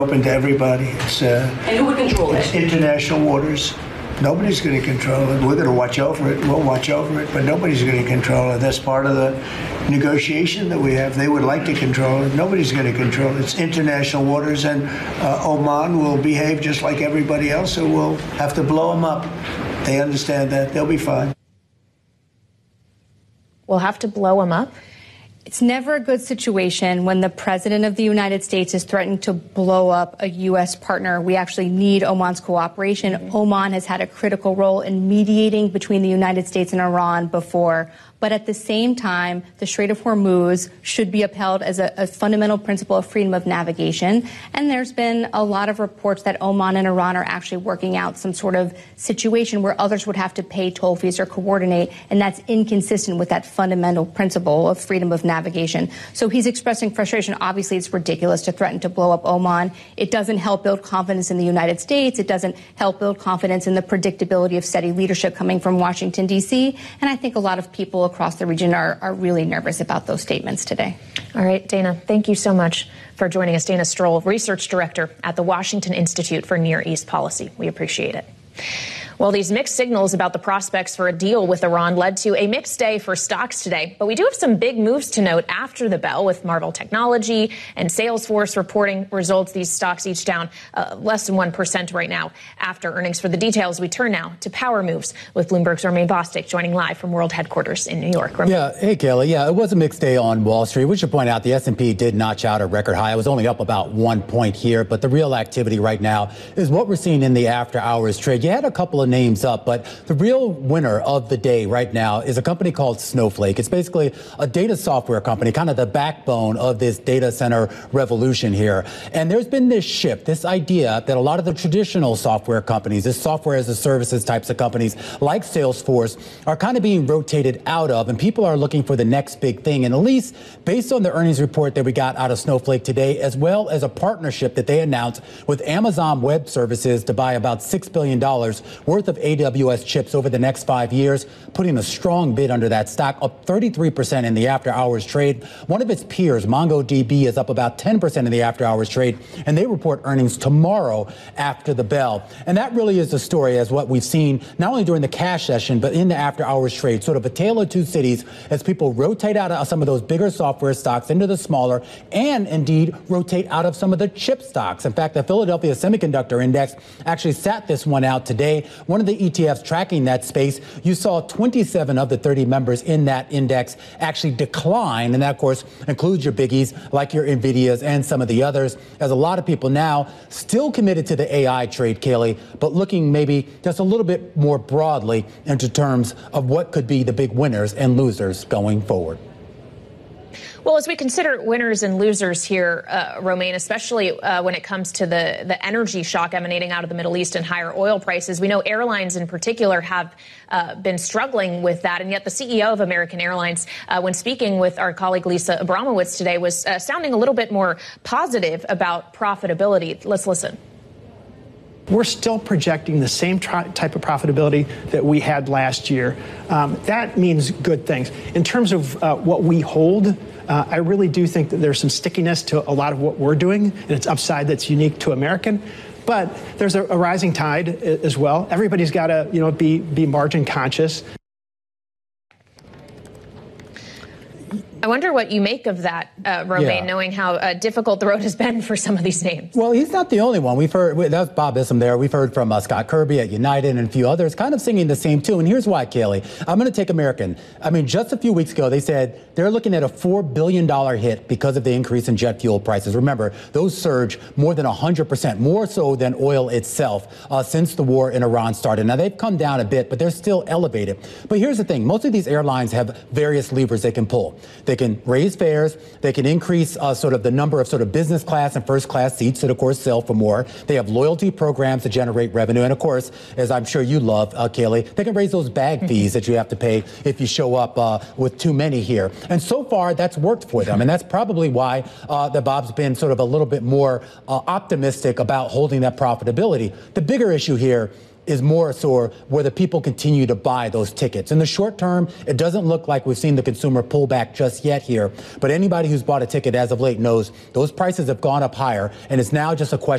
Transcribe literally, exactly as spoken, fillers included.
Open to everybody. It's, uh, and who would control it's it? International waters. Nobody's going to control it. We're going to watch over it. We'll watch over it, but nobody's going to control it. That's part of the negotiation that we have. They would like to control it. Nobody's going to control it. It's international waters, and uh, Oman will behave just like everybody else, so we'll have to blow them up. They understand that. They'll be fine. We'll have to blow them up? It's never a good situation when the president of the United States is threatening to blow up a U S partner. We actually need Oman's cooperation. Mm-hmm. Oman has had a critical role in mediating between the United States and Iran before. But at the same time, the Strait of Hormuz should be upheld as a, a fundamental principle of freedom of navigation. And there's been a lot of reports that Oman and Iran are actually working out some sort of situation where others would have to pay toll fees or coordinate. And that's inconsistent with that fundamental principle of freedom of navigation. So he's expressing frustration. Obviously, it's ridiculous to threaten to blow up Oman. It doesn't help build confidence in the United States. It doesn't help build confidence in the predictability of steady leadership coming from Washington, D C. And I think a lot of people across the region are, are really nervous about those statements today. All right, Dana, thank you so much for joining us. Dana Stroll, Research Director at the Washington Institute for Near East Policy. We appreciate it. Well, these mixed signals about the prospects for a deal with Iran led to a mixed day for stocks today. But we do have some big moves to note after the bell, with Marvell Technology and Salesforce reporting results. These stocks each down uh, less than one percent right now after earnings. For the details, we turn now to power moves with Bloomberg's Romain Bostick joining live from World Headquarters in New York. Romain. Yeah, hey, Kayla. Yeah, it was a mixed day on Wall Street. We should point out the S and P did notch out a record high. It was only up about one point here. But the real activity right now is what we're seeing in the after hours trade. You had a couple of names up, but the real winner of the day right now is a company called Snowflake. It's basically a data software company, kind of the backbone of this data center revolution here. And there's been this shift, this idea that a lot of the traditional software companies, this software as a services types of companies like Salesforce, are kind of being rotated out of, and people are looking for the next big thing. And at least based on the earnings report that we got out of Snowflake today, as well as a partnership that they announced with Amazon Web Services to buy about six billion dollars worth of A W S chips over the next five years, putting a strong bid under that stock, up thirty-three percent in the after-hours trade. One of its peers, MongoDB, is up about ten percent in the after-hours trade, and they report earnings tomorrow after the bell. And that really is the story as what we've seen, not only during the cash session, but in the after-hours trade, sort of a tale of two cities as people rotate out of some of those bigger software stocks into the smaller, and indeed rotate out of some of the chip stocks. In fact, the Philadelphia Semiconductor Index actually sat this one out today. One of the E T Fs tracking that space, you saw twenty-seven of the thirty members in that index actually decline. And that, of course, includes your biggies like your NVIDIAs and some of the others, as a lot of people now still committed to the A I trade, Kaylee, but looking maybe just a little bit more broadly into terms of what could be the big winners and losers going forward. Well, as we consider winners and losers here, uh, Romain, especially uh, when it comes to the, the energy shock emanating out of the Middle East and higher oil prices, we know airlines in particular have uh, been struggling with that. And yet the C E O of American Airlines, uh, when speaking with our colleague Lisa Abramowitz today, was uh, sounding a little bit more positive about profitability. Let's listen. We're still projecting the same type of profitability that we had last year. Um, that means good things. In terms of uh, what we hold, uh, I really do think that there's some stickiness to a lot of what we're doing, and it's upside that's unique to American. But there's a, a rising tide as well. Everybody's got to, you know, be be margin conscious. I wonder what you make of that, uh, Romain, yeah. knowing how uh, difficult the road has been for some of these names. Well, he's not the only one. We've heard, that was Bob Issom there. We've heard from uh, Scott Kirby at United and a few others kind of singing the same tune. And here's why, Kaylee. I'm going to take American. I mean, just a few weeks ago, they said they're looking at a four billion dollars hit because of the increase in jet fuel prices. Remember, those surged more than one hundred percent, more so than oil itself, uh, since the war in Iran started. Now, they've come down a bit, but they're still elevated. But here's the thing. Most of these airlines have various levers they can pull. They can raise fares. They can increase uh, sort of the number of sort of business class and first class seats that, of course, sell for more. They have loyalty programs to generate revenue. And, of course, as I'm sure you love, uh, Kaylee, they can raise those bag fees that you have to pay if you show up uh, with too many here. And so far, that's worked for them. And that's probably why uh, the Bob's been sort of a little bit more uh, optimistic about holding that profitability. The bigger issue here is more so where the people continue to buy those tickets. In the short term, it doesn't look like we've seen the consumer pull back just yet here. But anybody who's bought a ticket as of late knows those prices have gone up higher, and it's now just a question